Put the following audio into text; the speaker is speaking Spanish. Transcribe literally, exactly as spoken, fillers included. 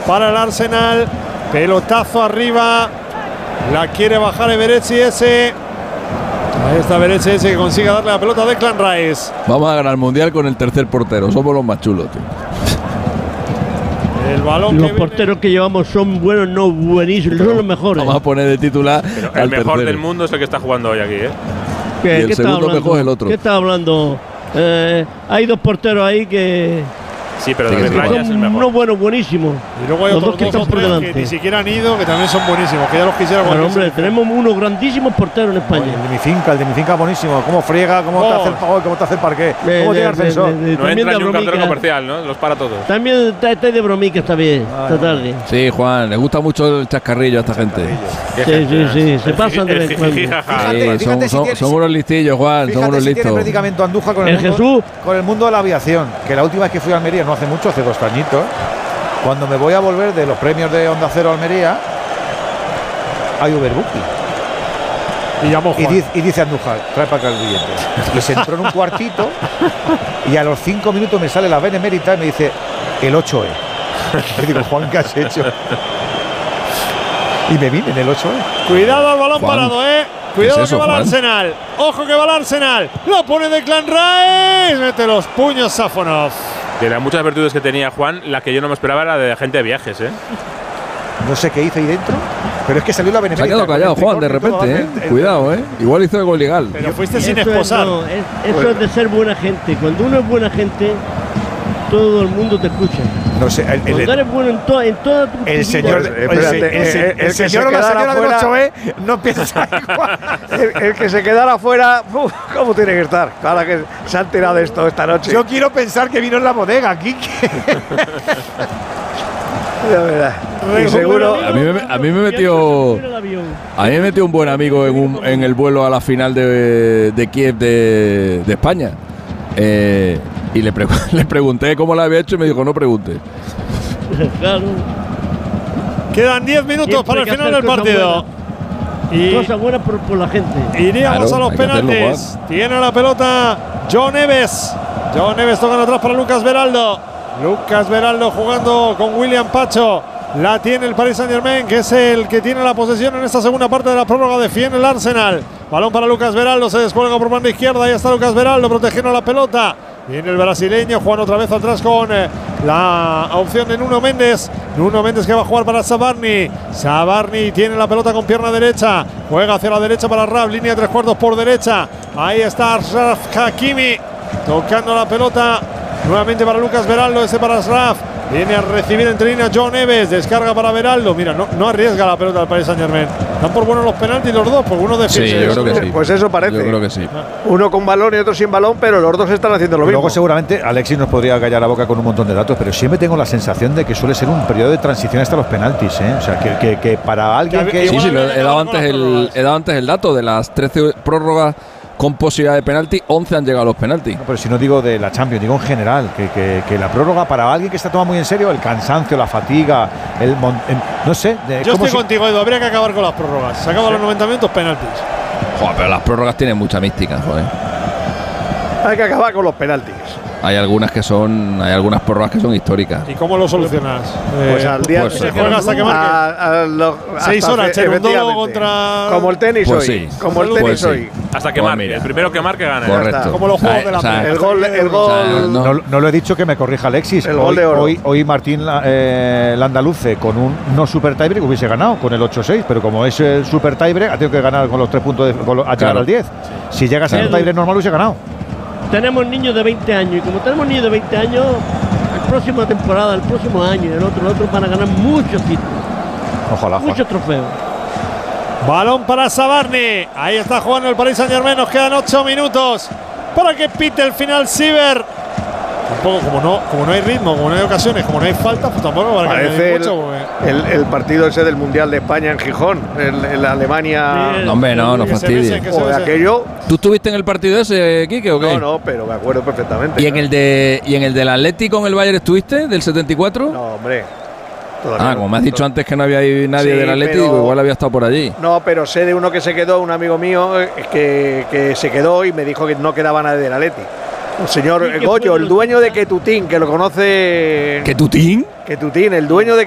para el Arsenal. Pelotazo arriba. La quiere bajar Eberechi ese. Ahí está Eberechi ese que consigue darle la pelota a Declan Rice. Vamos a ganar el mundial con el tercer portero. Somos los más chulos, tío. El balón los que porteros viene. que llevamos son buenos, no buenísimos, son los mejores. Vamos a poner de titular. Pero al el mejor tercero. del mundo es el que está jugando hoy aquí, ¿eh? ¿Qué, Y el ¿qué está segundo hablando? mejor es el otro. ¿Qué está hablando? Eh, hay dos porteros ahí que Sí, pero Sí, David sí, Raya es el son mejor. no buenos, buenísimos. Y luego hay Los otros dos que dos están o por tres delante. que ni siquiera han ido, que también son buenísimos, que ya los quisiera Pero cualquier hombre, selección. tenemos unos grandísimos porteros en España. El de mi finca, el de mi finca es buenísimo. Cómo friega, cómo te Oh. hace el pago, cómo te hace el parqué. De- Cómo de- tiene de- ascensor. de- de- No también entra de ni un cartero bromica. comercial, ¿no? Los para todos. También está, está de bromica esta vez, esta tarde. Sí, Juan, le gusta mucho el chascarrillo a esta gente. Qué Sí, gente, sí, ¿eh? sí, se El pasan de ji- vez en el cuando. jijijaja. Fíjate, Sí, fíjate son, si son- tienes- son unos listillos, Juan, son Fíjate unos si tiene listos. predicamento Andújar con el, ¿El mundo, Jesús? con el mundo de la aviación. Que la última vez que fui a Almería, no hace mucho, hace dos añitos, cuando me voy a volver de los premios de Onda Cero Almería, hay overbooking. Y llamó Y Juan. dice, y dice Andújar, trae para acá el billete. Y se entró en un cuartito y a los cinco minutos me sale la benemérita y me dice, el ocho E. Y digo, Juan, ¿qué has hecho? Y me vine en el ocho E. Cuidado al balón Juan, parado, eh. Cuidado ¿qué es eso, que va el Juan? Arsenal. Ojo que va el Arsenal. Lo pone Declan Rice. Mete los puños Safonov. De las muchas virtudes que tenía Juan, la que yo no me esperaba era de agente de viajes, ¿eh? No sé qué hice ahí dentro, pero es que salió la Se ha benemérita. quedado callado, con el Juan, de tricornio y todo, repente, el- ¿eh? el- Cuidado, ¿eh? Igual hizo algo ilegal. Pero fuiste Eso sin es, esposar. no, es- eso es de ser buena gente. Cuando uno es buena gente, todo el mundo te escucha. No sé, el, Cuando el- eres bueno en, to, en toda tu el tu señor, vida, el, espérate, el- el- eh, el el que se señor o la quedara señora del fuera- ocho E no piensa igual. El, el que se quedara fuera, uf, ¿cómo tiene que estar? Ahora que se han tirado de esto esta noche. Yo quiero pensar que vino en la bodega aquí. que- Ya verás. Y seguro. A mí me, a mí me metió el avión. a mí me metió un buen amigo en, un, en el vuelo a la final de, de Kiev de, de España. Eh, y le, pregu- le pregunté cómo lo había hecho y me dijo, no pregunte. Claro. Quedan diez minutos Siempre para hay el que final hacer del cosas partido. Y Cosas buenas por, por la gente. iríamos Claro, a los hay que hacerlo, penaltis. Tiene la pelota John Neves. John Neves toca atrás para Lucas Beraldo. Lucas Beraldo jugando con William Pacho. La tiene el Paris Saint-Germain, que es el que tiene la posesión en esta segunda parte de la prórroga. Defiende el Arsenal. Balón para Lucas Beraldo. Se descuelga por banda izquierda. Ahí está Lucas Beraldo protegiendo la pelota. Viene el brasileño, Juan otra vez atrás con eh, la opción de Nuno Méndez. Nuno Méndez que va a jugar para Sabarni. Sabarni tiene la pelota con pierna derecha. Juega hacia la derecha para Raf. Línea de tres cuartos por derecha. Ahí está Ashraf Hakimi tocando la pelota. Nuevamente para Lucas Beraldo, ese para Ashraf. Viene a recibir entre líneas John Neves. Descarga para Beraldo. Mira, no, no arriesga la pelota al Paris Saint-Germain. Dan por buenos los penaltis los dos, porque uno defiende. Sí, yo creo que sí. Pues eso parece. Yo creo que sí. Uno con balón y otro sin balón, pero los dos están haciendo lo Y mismo. luego seguramente Alexis nos podría callar la boca con un montón de datos, pero siempre tengo la sensación de que suele ser un periodo de transición hasta los penaltis, ¿eh? O sea, que, que, que para alguien que... Sí, sí, lo- he dado antes el, he dado antes el dato de las trece prórrogas con posibilidad de penalti, once han llegado a los penaltis. No, pero si no digo de la Champions, digo en general, que, que, que la prórroga para alguien que está tomando muy en serio el cansancio, la fatiga, el mon- em, no sé. de- Yo como estoy si- contigo, Edu. Habría que acabar con las prórrogas. Se acaban los noventa minutos, penaltis. Joder, pero las prórrogas tienen mucha mística, joder. Hay que acabar con los penaltis. Hay algunas que son, hay algunas prórrogas que son históricas. ¿Y cómo lo solucionas? Pues Eh, al día pues, se juega hasta que marque. a- a lo- Seis hasta horas, fe- Cher, un dolo efectivamente. contra- Como el tenis Pues hoy. sí. Como el Pues tenis sí. hoy. Hasta que Pues marque. mira. El primero que marque gana. Correcto. Como los juegos de la O sea, Premier. El gol, el O gol. sea, no. No, no lo he dicho, que me corrija Alexis. El hoy, gol de oro. Hoy, hoy Martín la- eh, Landaluce con un no super tiebreak hubiese ganado con el ocho seis, pero como es el super tiebreak ha tenido que ganar con los tres puntos de, con los- a llegar Claro. al diez. Si llegas a un Edu. tiebreak normal hubiese ganado. Tenemos niños de veinte años y como tenemos niños de veinte años, la próxima temporada, el próximo año, el otro, el otro van a ganar muchos títulos, Ojalá, Juan. muchos trofeos. Balón para Sabarni. Ahí está jugando el Paris Saint-Germain. Nos quedan ocho minutos para que pite el final Ciber. Tampoco, como no, como no hay ritmo, como no hay ocasiones, como no hay falta, pues tampoco para que Parece el, mucho. porque- el, el partido ese del Mundial de España en Gijón, el, el Alemania. Sí, No, hombre, no, no que se fastidies. besen, que se O de besen. aquello. ¿Tú estuviste en el partido ese, Quique, o qué? No, no, pero me acuerdo perfectamente. ¿Y en el de y en el del Atlético con el Bayern estuviste del setenta y cuatro? No, hombre. Todavía Ah, no. como me has dicho antes que no había ahí nadie Sí, del Atlético, pero- igual había estado por allí. No, pero sé de uno que se quedó, un amigo mío, eh, que, que se quedó y me dijo que no quedaba nadie del Atleti. El señor ¿Y qué Goyo, fue el lo- dueño de Ketutín, que lo conoce. ¿Qué tutín? Ketutín, el dueño de